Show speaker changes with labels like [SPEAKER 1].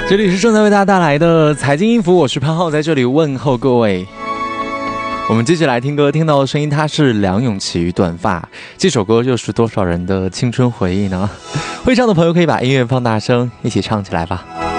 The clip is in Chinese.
[SPEAKER 1] 这里是正在为大家带来的财经音符，我是潘浩，在这里问候各位。我们继续来听歌，听到的声音它是梁咏琪与短发，这首歌又是多少人的青春回忆呢？会唱的朋友可以把音乐放大声，一起唱起来吧。